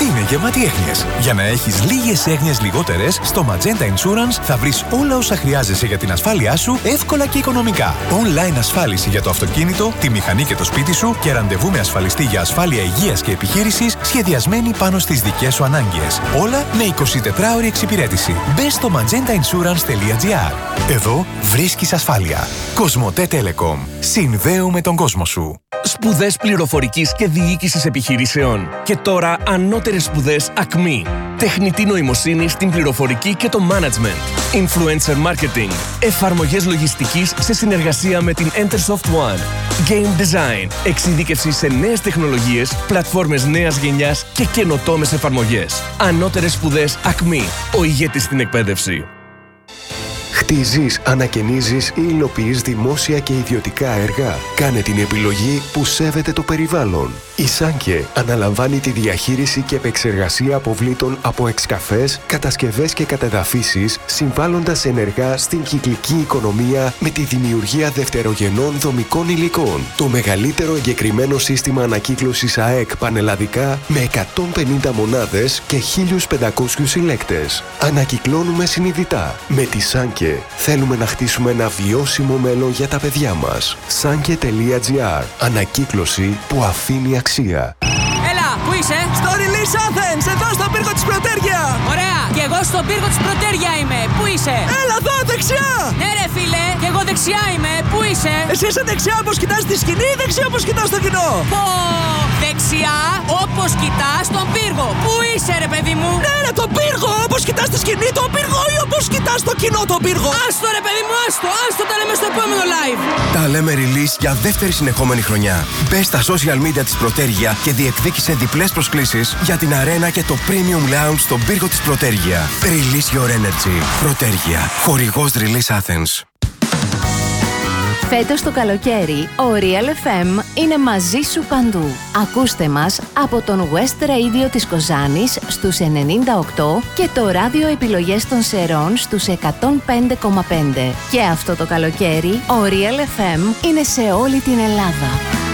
είναι γεμάτη έγνοιες. Για να έχεις λίγες έγνοιες λιγότερες, στο Magenta Insurance θα βρεις όλα όσα χρειάζεσαι για την ασφάλειά σου εύκολα και οικονομικά. Online ασφάλιση για το αυτοκίνητο, τη μηχανή και το σπίτι σου και ραντεβού με ασφαλιστή για ασφάλεια υγείας και επιχείρησης σχεδιασμένη πάνω στις δικές σου ανάγκες. Όλα με 24ωρη εξυπηρέτηση. Μπες στο magentainsurance.gr. Εδώ βρίσκεις ασφάλεια. Κοσμοτέ Telecom. Συνδέουμε τον κόσμο σου. Σπουδές πληροφορικής και διοίκησης επιχειρήσεων. Και τώρα ανώτερες σπουδές ΑΚΜΗ. Τεχνητή νοημοσύνη στην πληροφορική και το management. Influencer marketing. Εφαρμογές λογιστικής σε συνεργασία με την Entersoft One. Game design. Εξειδίκευση σε νέες τεχνολογίες, πλατφόρμες νέας γενιάς και καινοτόμες εφαρμογές. Ανώτερες σπουδές ΑΚΜΗ. Ο ηγέτης στην εκπαίδευση. Χτίζεις, ανακαινίζεις ή υλοποιείς δημόσια και ιδιωτικά έργα. Κάνε την επιλογή που σέβεται το περιβάλλον. Η Σάνκε αναλαμβάνει τη διαχείριση και επεξεργασία αποβλήτων από εξκαφές, κατασκευές και κατεδαφίσεις, συμβάλλοντας ενεργά στην κυκλική οικονομία με τη δημιουργία δευτερογενών δομικών υλικών. Το μεγαλύτερο εγκεκριμένο σύστημα ανακύκλωσης ΑΕΚ πανελλαδικά με 150 μονάδες και 1.500 συλλέκτες. Ανακυκλώνουμε συνειδητά. Με τη Σάνκε θέλουμε να χτίσουμε ένα βιώσιμο μέλλον για τα παιδιά μας. Sanke.gr. Ανακύκλωση που αφήνει αξία. Έλα, πού είσαι? Στο Release Athens, εδώ στον πύργο της Πρωτέρια. Ωραία, και εγώ στον πύργο της Πρωτέρια είμαι. Πού είσαι? Έλα εδώ, δεξιά. Ναι ρε φίλε, και εγώ δεξιά είμαι. Πού είσαι? Εσύ είσαι δεξιά όπως κοιτάς τη σκηνή ή δεξιά όπως κοιτάς το κοινό? Πω, δεξιά όπως κοιτάς τον πύργο. Πού είσαι ρε παιδί μου? Ναι ρε, τον πύργο, όπως κοιτάς τη σκηνή τον πύργο ή όπως κοιτάς το κοινό τον πύργο? Άστο ρε παιδί μου, άστο τα λέμε στο επόμενο live. Τα λέμε release για δεύτερη συνεχόμενη χρονιά. Μπες στα social media της Πρωτέρια και διεκδίκησε διπλές προσκλήσεις για την αρένα και το premium lounge στον πύργο της Πρωτέρια. Release your energy. Πρωτέρια. Χορηγός Release Athens. Φέτος το καλοκαίρι, ο Real FM είναι μαζί σου παντού. Ακούστε μας από τον West Radio της Κοζάνης στους 98 και το ράδιο επιλογές των Σερών στους 105,5. Και αυτό το καλοκαίρι, ο Real FM είναι σε όλη την Ελλάδα.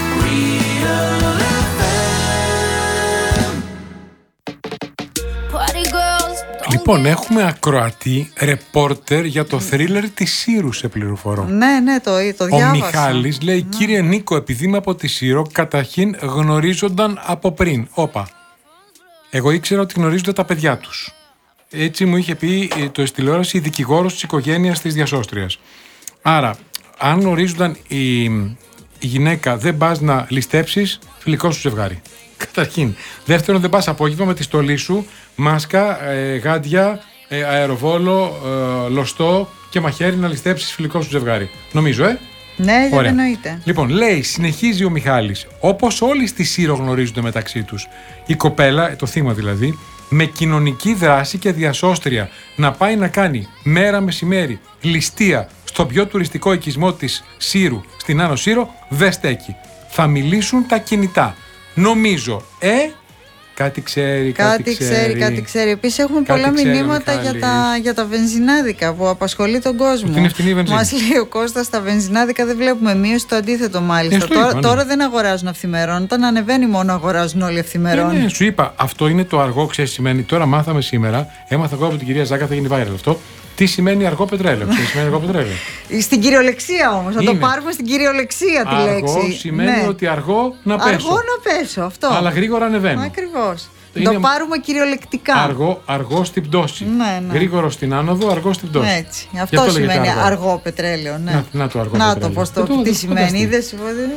Λοιπόν, έχουμε ακροατή, ρεπόρτερ για το θρίλερ της Σύρου, σε πληροφορώ. Ναι, το διάβασα. Ο Μιχάλης λέει, κύριε Νίκο, επειδή είμαι από τη Σύρο, καταρχήν γνωρίζονταν από πριν. Όπα. Εγώ ήξερα ότι γνωρίζονται τα παιδιά τους. Έτσι μου είχε πει το τηλεόραση η δικηγόρος της οικογένειας της διασώστριας. Άρα, αν γνωρίζονταν η γυναίκα, δεν πας να ληστέψεις, φιλικό σου ζευγάρι. Καταρχήν. Δεύτερον, δεν πας απόγευμα με τη στολή σου, μάσκα, γάντια, αεροβόλο, λωστό και μαχαίρι να ληστέψεις φιλικό σου ζευγάρι. Νομίζω, Ναι, δεν εννοείται. Λοιπόν, λέει, συνεχίζει ο Μιχάλης, όπως όλοι στη Σύρο γνωρίζονται μεταξύ τους, η κοπέλα, το θύμα δηλαδή, με κοινωνική δράση και διασώστρια να πάει να κάνει μέρα μεσημέρι ληστεία στο πιο τουριστικό οικισμό της Σύρου, στην Άνω Σύρο, δεν στέκει. Θα μιλήσουν τα κινητά. Νομίζω, κάτι ξέρει. Επίσης έχουμε πολλά μηνύματα για τα βενζινάδικα που απασχολεί τον κόσμο. Την ευθυνή βενζίνη. Μας λέει ο Κώστας, τα βενζινάδικα δεν βλέπουμε μείωση, το αντίθετο μάλιστα. Τώρα δεν αγοράζουν αυθημερών, όταν ανεβαίνει μόνο αγοράζουν όλοι αυθημερών. Ναι, σου είπα, αυτό είναι το αργό, ξέρει σημαίνει. Τώρα μάθαμε σήμερα, έμαθα εγώ από την κυρία Ζάκα, θα γίνει viral αυτό. Τι σημαίνει αργό πετρέλαιο? Στην κυριολεξία όμως, θα το πάρουμε στην κυριολεξία τη λέξη. Αργό σημαίνει ότι αργό να πέσω. Αργό να πέσω, αυτό. Αλλά γρήγορα ανεβαίνω. Ακριβώς. Το πάρουμε κυριολεκτικά. Αργό στην πτώση. Ναι. Γρήγορο στην άνοδο, αργό στην πτώση. Έτσι. Αυτό σημαίνει αργό πετρέλαιο. Ναι. Να το αργό πετρέλαιο. Πώς τι σημαίνει. Είδες.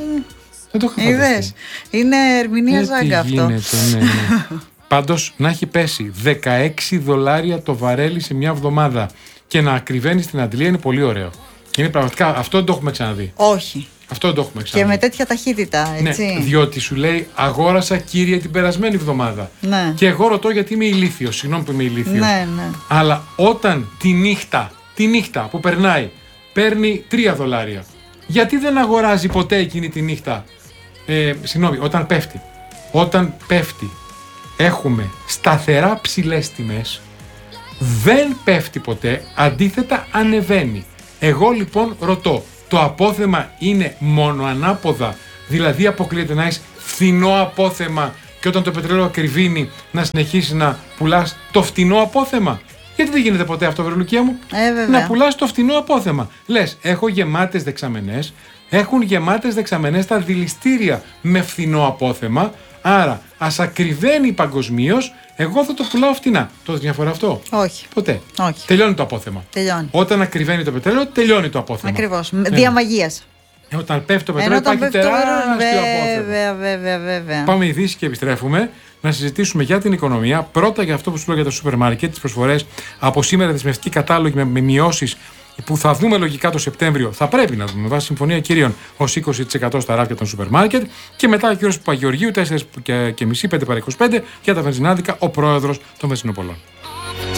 Είδες. Είναι ερμηνεία Ζάγκα αυτό. Πάντως να έχει πέσει $16 το βαρέλι σε μια εβδομάδα και να ακριβένει στην αντλία είναι πολύ ωραίο. Είναι πραγματικά, αυτό δεν το έχουμε ξαναδεί. Όχι. Αυτό δεν το έχουμε ξαναδεί. Και με τέτοια ταχύτητα, έτσι. Ναι, διότι σου λέει αγόρασα κύριε την περασμένη εβδομάδα. Ναι. Και εγώ ρωτώ γιατί είμαι ηλίθιος. Συγγνώμη που είμαι ηλίθιος. Ναι. Αλλά όταν τη νύχτα που περνάει παίρνει $3, γιατί δεν αγοράζει ποτέ εκείνη τη νύχτα? Συγγνώμη, όταν πέφτει. Έχουμε σταθερά ψηλές τιμές, δεν πέφτει ποτέ, αντίθετα ανεβαίνει. Εγώ λοιπόν ρωτώ, το απόθεμα είναι μονοανάποδα, δηλαδή αποκλείεται να έχεις φθηνό απόθεμα και όταν το πετρέλαιο ακριβίνει να συνεχίσεις να πουλάς το φτηνό απόθεμα? Γιατί δεν γίνεται ποτέ αυτό, Βρελουκία μου? Να πουλάς το φτηνό απόθεμα. Λες, έχω γεμάτες δεξαμενές, έχουν γεμάτες δεξαμενές τα δηληστήρια με φθηνό απόθεμα, άρα ας ακριβένει παγκοσμίως, εγώ θα το πουλάω φτηνά. Τότε διαφορά αυτό? Όχι. Ποτέ. Όχι. Τελειώνει το απόθεμα. Τελειώνει. Όταν ακριβένει το πετρέλαιο, τελειώνει το απόθεμα. Ακριβώς. Διαμαγείας. Όταν πέφτει το πετρέλαιο, υπάρχει τεράστιο απόθεμα. Βέβαια. Πάμε ειδήσεις και επιστρέφουμε να συζητήσουμε για την οικονομία. Πρώτα για αυτό που σου λέω για το σούπερ μάρκετ, τις προσφορές από σήμερα, δεσμευτικοί κατάλογοι με μειώσεις που θα δούμε λογικά το Σεπτέμβριο. Θα πρέπει να δούμε βάσει συμφωνία κυρίων ως 20% στα ράφια των σούπερ μάρκετ. Και μετά ο κ. Παπαγεωργίου, 4,5, 5 παρά 25 για τα βενζινάδικα, ο πρόεδρος των βενζινοπολών.